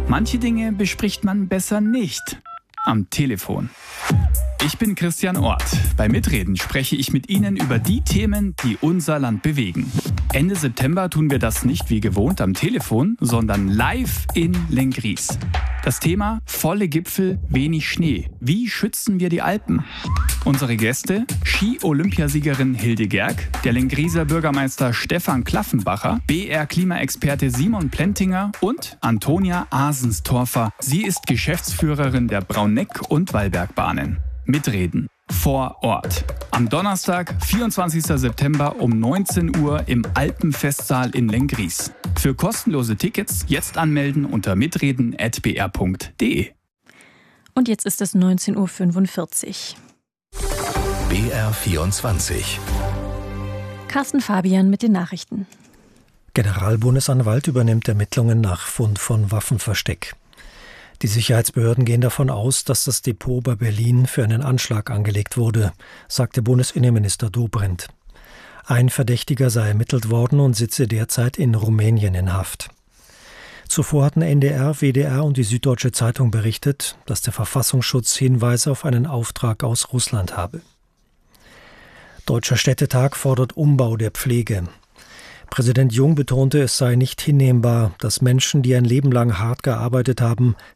Manche Dinge bespricht man besser nicht am Telefon. Ich bin Christian Orth. Bei Mitreden spreche ich mit Ihnen über die Themen, die unser Land bewegen. Ende September tun wir das nicht wie gewohnt am Telefon, sondern live in Lenggries. Das Thema: volle Gipfel, wenig Schnee. Wie schützen wir die Alpen? Unsere Gäste: Ski-Olympiasiegerin Hilde Gerg, der Lengrieser Bürgermeister Stefan Klaffenbacher, BR-Klimaexperte Simon Plentinger und Antonia Asenstorfer. Sie ist Geschäftsführerin der Brauneck- und Wallbergbahnen. Mitreden vor Ort. Am Donnerstag, 24. September um 19 Uhr im Alpenfestsaal in Lenggries. Für kostenlose Tickets jetzt anmelden unter mitreden@br.de. Und jetzt ist es 19.45 Uhr. BR24. Carsten Fabian mit den Nachrichten. Generalbundesanwalt übernimmt Ermittlungen nach Fund von Waffenversteck. Die Sicherheitsbehörden gehen davon aus, dass das Depot bei Berlin für einen Anschlag angelegt wurde, sagte Bundesinnenminister Dobrindt. Ein Verdächtiger sei ermittelt worden und sitze derzeit in Rumänien in Haft. Zuvor hatten NDR, WDR und die Süddeutsche Zeitung berichtet, dass der Verfassungsschutz Hinweise auf einen Auftrag aus Russland habe. Deutscher Städtetag fordert Umbau der Pflege. Präsident Jung betonte, es sei nicht hinnehmbar, dass Menschen, die ein Leben lang hart gearbeitet haben,